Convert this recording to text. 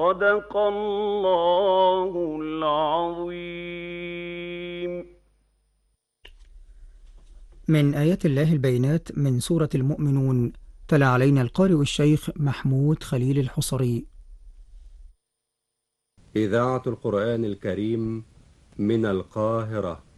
صدق الله العظيم. من آيات الله البينات من سورة المؤمنون. تلا علينا القارئ الشيخ محمود خليل الحصري. إذاعة القرآن الكريم من القاهرة.